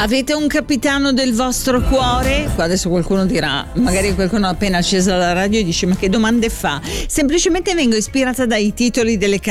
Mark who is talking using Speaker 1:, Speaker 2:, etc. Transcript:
Speaker 1: Avete un capitano del vostro cuore? Qua adesso qualcuno dirà, magari qualcuno ha appena accesa la radio e dice: ma che domande fa? Semplicemente vengo ispirata dai titoli delle